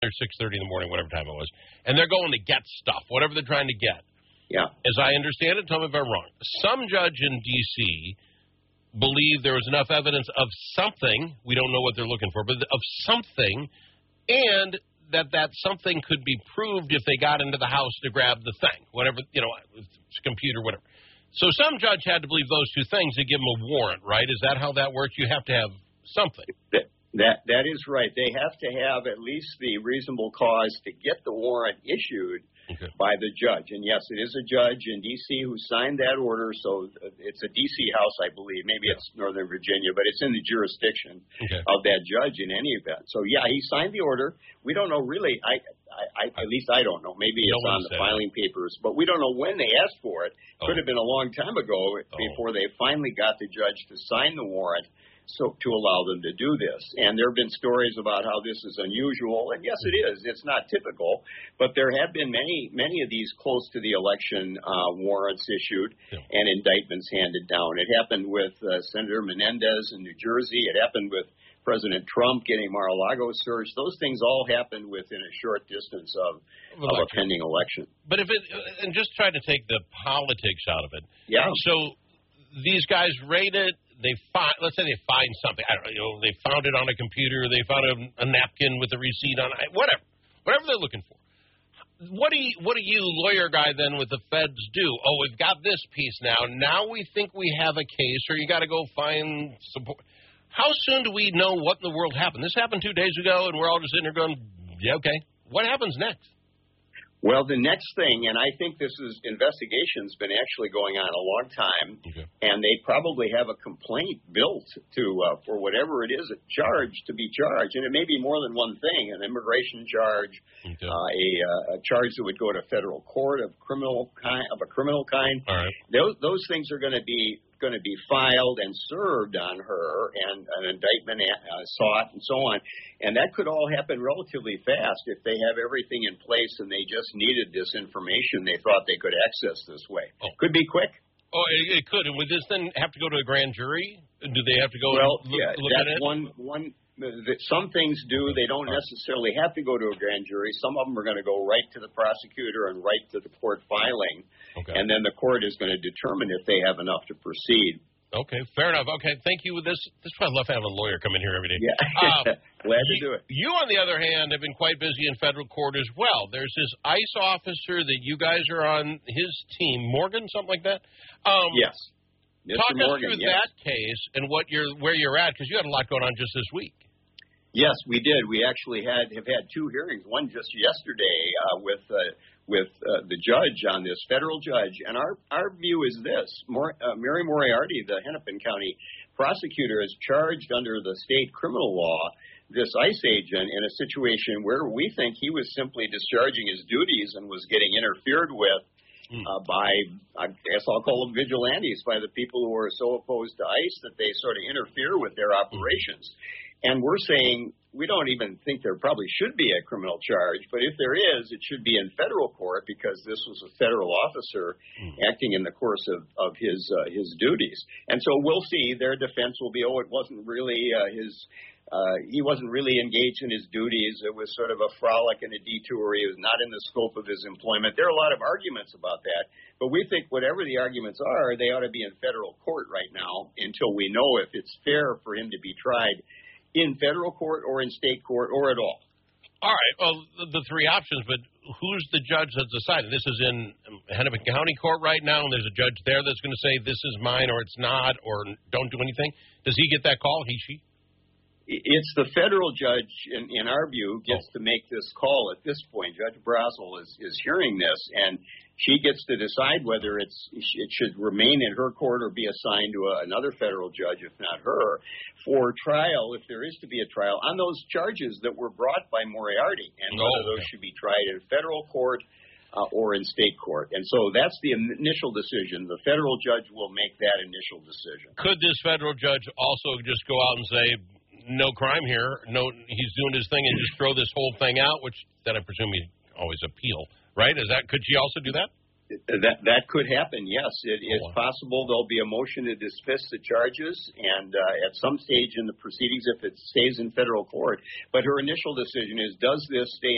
or 6:30 in the morning, whatever time it was, and they're going to get stuff, whatever they're trying to get. Yeah. As I understand it, tell me if I'm wrong. Some judge in D.C. believed there was enough evidence of something, we don't know what they're looking for, but of something, and that something could be proved if they got into the house to grab the thing, whatever, computer, whatever. So some judge had to believe those two things to give them a warrant, right? Is that how that works? You have to have something. That is right. They have to have at least the reasonable cause to get the warrant issued by the judge. And, yes, it is a judge in D.C. who signed that order, so it's a D.C. house, I believe. Maybe it's Northern Virginia, but it's in the jurisdiction of that judge in any event. So, yeah, he signed the order. We don't know really. At least I don't know. Maybe it's on the filing papers, but we don't know when they asked for it. Could have been a long time ago before they finally got the judge to sign the warrant to allow them to do this. And there have been stories about how this is unusual, and yes, it is. It's not typical, but there have been many of these close to the election warrants issued and indictments handed down. It happened with Senator Menendez in New Jersey. It happened with President Trump getting Mar-a-Lago searched. Those things all happened within a short distance of a pending election. But and just try to take the politics out of it. Yeah. So these guys raid it. Let's say they find something. I don't know. They found it on a computer. They found a napkin with a receipt on it. Whatever they're looking for. What do you, lawyer guy, then with the feds do? Oh, we've got this piece now. Now we think we have a case, or you got to go find support. How soon do we know what in the world happened? This happened 2 days ago, and we're all just sitting there going, yeah, okay. What happens next? Well, the next thing, and I think investigation's been actually going on a long time, and they probably have a complaint built for whatever it is, a charge to be charged, and it may be more than one thing, an immigration charge, a charge that would go to federal court of a criminal kind. All right. Those things are going to be filed and served on her, and an indictment sought, and so on. And that could all happen relatively fast if they have everything in place and they just needed this information they thought they could access this way. Could be quick. Oh, it could. And would this then have to go to a grand jury? Do they have to go look at it? Some things do. They don't necessarily have to go to a grand jury. Some of them are going to go right to the prosecutor and right to the court filing. And then the court is going to determine if they have enough to proceed. Okay, fair enough. Okay, thank you. This is why I love having a lawyer come in here every day. Yeah, glad to do it. You, on the other hand, have been quite busy in federal court as well. There's this ICE officer that you guys are on his team, Morgan, something like that? Yes. Mr. Talk Morgan, us through that case and where you're at, because you had a lot going on just this week. Yes, we did. We actually have had two hearings, one just yesterday with the judge on this, federal judge. And our view is this. Mary Moriarty, the Hennepin County prosecutor, is charged under the state criminal law this ICE agent in a situation where we think he was simply discharging his duties and was getting interfered with by, I guess I'll call them vigilantes, by the people who are so opposed to ICE that they sort of interfere with their operations. And we're saying we don't even think there probably should be a criminal charge, but if there is, it should be in federal court because this was a federal officer acting in the course of his duties. And so we'll see. Their defense will be, it wasn't really he wasn't really engaged in his duties. It was sort of a frolic and a detour. He was not in the scope of his employment. There are a lot of arguments about that, but we think whatever the arguments are, they ought to be in federal court right now until we know if it's fair for him to be tried in federal court or in state court or at all. All right. Well, the three options, but who's the judge that's decided? This is in Hennepin County Court right now, and there's a judge there that's going to say this is mine or it's not or don't do anything. Does he get that call, she? It's the federal judge, in our view, gets to make this call at this point. Judge Brazel is hearing this, and she gets to decide whether it should remain in her court or be assigned to another federal judge, if not her, for trial, if there is to be a trial, on those charges that were brought by Moriarty, and whether those should be tried in federal court or in state court. And so that's the initial decision. The federal judge will make that initial decision. Could this federal judge also just go out and say, no crime here, no, he's doing his thing, and just throw this whole thing out, which then I presume he always appeal, right? Could she also do that? That could happen, yes. It's possible there'll be a motion to dismiss the charges, and at some stage in the proceedings, if it stays in federal court. But her initial decision is, does this stay